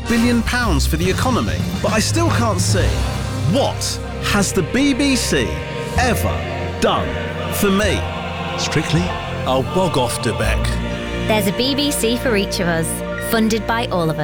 billion for the economy, but I still can't see. What has the BBC ever done for me? Strictly, I'll bog off to Beck. There's a BBC for each of us, funded by all of us.